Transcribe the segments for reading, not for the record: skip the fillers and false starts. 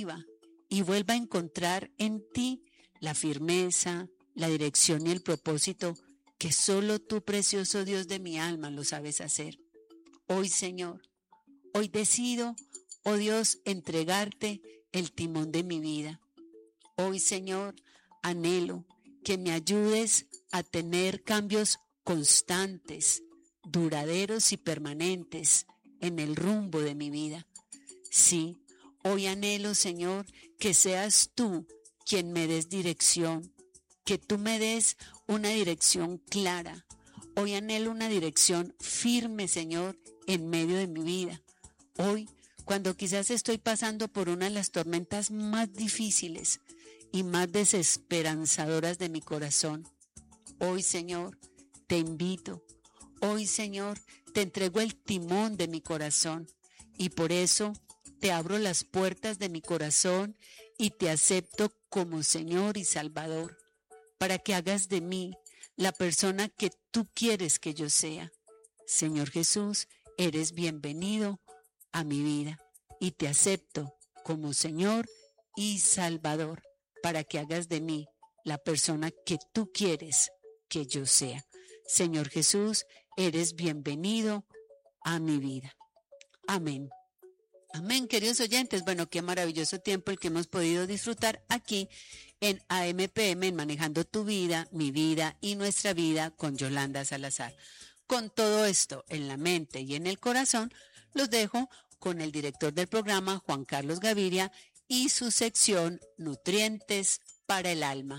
viva y vuelva a encontrar en ti la firmeza, la dirección y el propósito que solo tú, precioso Dios de mi alma, lo sabes hacer. Hoy, Señor, hoy decido, oh Dios, entregarte el timón de mi vida. Hoy, Señor, anhelo que me ayudes a tener cambios constantes, duraderos y permanentes en el rumbo de mi vida. Sí, hoy anhelo, Señor, que seas tú quien me des dirección, que tú me des una dirección clara. Hoy anhelo una dirección firme, Señor, en medio de mi vida. Hoy, cuando quizás estoy pasando por una de las tormentas más difíciles y más desesperanzadoras de mi corazón, hoy, Señor, te invito. Hoy, Señor, te entrego el timón de mi corazón y por eso te abro las puertas de mi corazón y te acepto como Señor y Salvador, para que hagas de mí la persona que tú quieres que yo sea. Señor Jesús, eres bienvenido a mi vida y te acepto como Señor y Salvador, para que hagas de mí la persona que tú quieres que yo sea. Señor Jesús, eres bienvenido a mi vida. Amén. Amén, queridos oyentes. Bueno, qué maravilloso tiempo el que hemos podido disfrutar aquí en AMPM, en Manejando tu Vida, Mi Vida y Nuestra Vida con Yolanda Salazar. Con todo esto en la mente y en el corazón, los dejo con el director del programa, Juan Carlos Gaviria, y su sección Nutrientes para el Alma.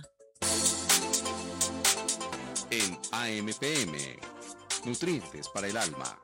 En AMPM, Nutrientes para el Alma.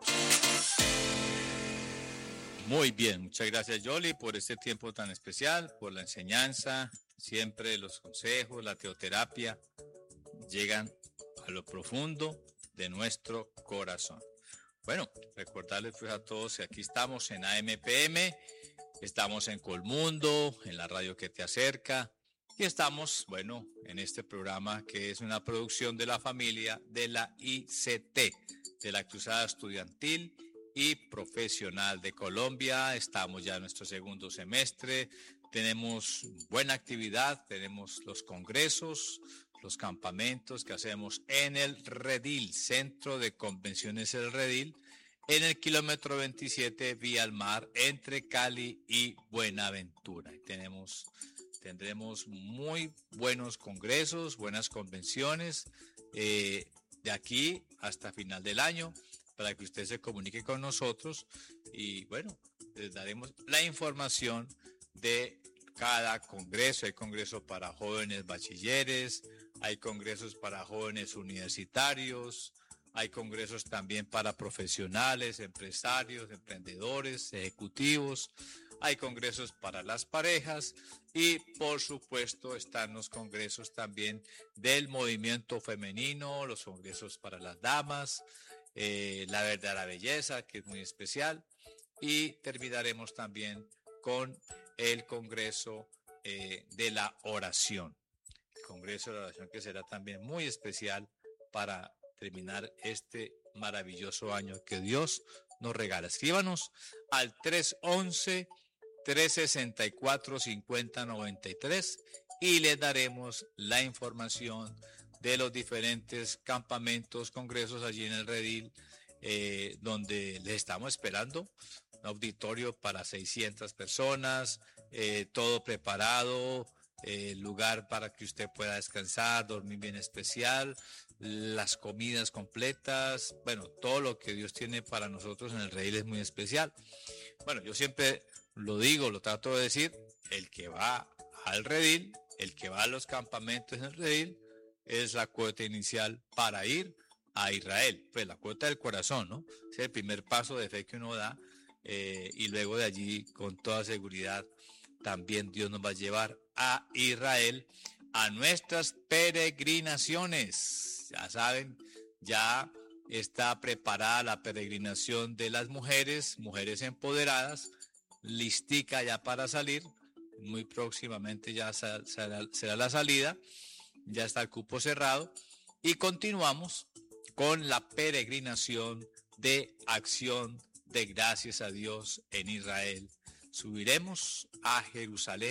Muy bien, muchas gracias Yoli por este tiempo tan especial, por la enseñanza, siempre los consejos, la teoterapia llegan a lo profundo de nuestro corazón. Bueno, recordarles pues a todos que aquí estamos en AMPM, estamos en Colmundo, en la radio que te acerca, y estamos, bueno, en este programa que es una producción de la familia de la ICT, de la Cruzada Estudiantil y Profesional de Colombia. Estamos ya en nuestro segundo semestre, tenemos buena actividad, tenemos los congresos, los campamentos que hacemos en el Redil, Centro de Convenciones El Redil, en el kilómetro 27 vía al mar entre Cali y Buenaventura. Y tendremos muy buenos congresos, buenas convenciones de aquí hasta final del año, para que usted se comunique con nosotros y bueno, les daremos la información de cada congreso. Hay congresos para jóvenes bachilleres, hay congresos para jóvenes universitarios, hay congresos también para profesionales, empresarios, emprendedores, ejecutivos, hay congresos para las parejas y por supuesto están los congresos también del movimiento femenino, los congresos para las damas, la verdadera belleza, que es muy especial, y terminaremos también con el congreso de la oración, el congreso de la oración que será también muy especial para terminar este maravilloso año que Dios nos regala. Escríbanos al 311-364-5093 y les daremos la información de los diferentes campamentos, congresos allí en el Redil, donde les estamos esperando. Un auditorio para 600 personas, todo preparado, lugar para que usted pueda descansar, dormir bien especial, las comidas completas, bueno, todo lo que Dios tiene para nosotros en el Redil es muy especial. Bueno, yo siempre lo digo, lo trato de decir, el que va al Redil, el que va a los campamentos en el Redil, es la cuota inicial para ir a Israel, pues la cuota del corazón, ¿no? Es el primer paso de fe que uno da, y luego de allí, con toda seguridad, también Dios nos va a llevar a Israel, a nuestras peregrinaciones. Ya saben, ya está preparada la peregrinación de las mujeres empoderadas, listica ya para salir, muy próximamente ya será la salida, ya está el cupo cerrado, y continuamos con la peregrinación de acción de gracias a Dios en Israel. Subiremos a Jerusalén